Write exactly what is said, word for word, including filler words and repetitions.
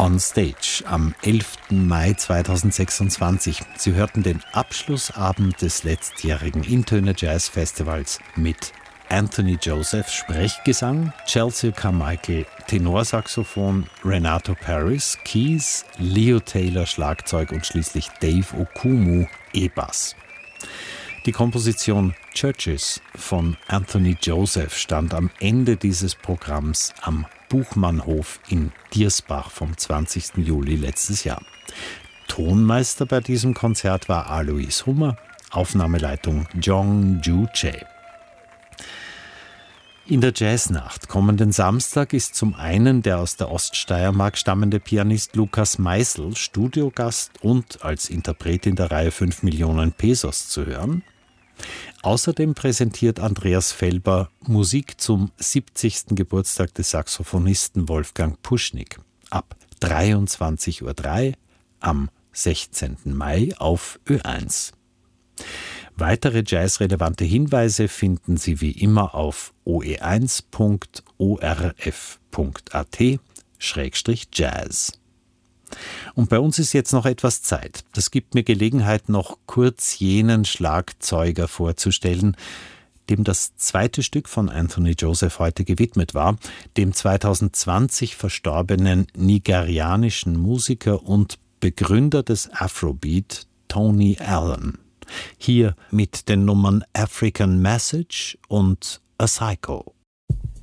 on Stage am elften Mai zweitausendsechsundzwanzig. Sie hörten den Abschlussabend des letztjährigen Intöne Jazz Festivals mit Anthony Joseph Sprechgesang, Chelsea Carmichael Tenorsaxophon, Renato Paris Keys, Leo Taylor Schlagzeug und schließlich Dave Okumu E-Bass. Die Komposition Churches von Anthony Joseph stand am Ende dieses Programms am Buchmannhof in Diersbach vom zwanzigsten Juli letztes Jahr. Tonmeister bei diesem Konzert war Alois Hummer, Aufnahmeleitung Jong Joo-chae. In der Jazznacht kommenden Samstag ist zum einen der aus der Oststeiermark stammende Pianist Lukas Meisel Studiogast und als Interpret in der Reihe fünf Millionen Pesos zu hören. Außerdem präsentiert Andreas Felber Musik zum siebzigsten Geburtstag des Saxophonisten Wolfgang Puschnig ab dreiundzwanzig Uhr drei am sechzehnten Mai auf Ö eins. Weitere jazzrelevante Hinweise finden Sie wie immer auf o e eins punkt o r f punkt a t schrägstrich jazz. Und bei uns ist jetzt noch etwas Zeit. Das gibt mir Gelegenheit, noch kurz jenen Schlagzeuger vorzustellen, dem das zweite Stück von Anthony Joseph heute gewidmet war, dem zweitausendzwanzig verstorbenen nigerianischen Musiker und Begründer des Afrobeat Tony Allen. Hier mit den Nummern African Message und A Psycho.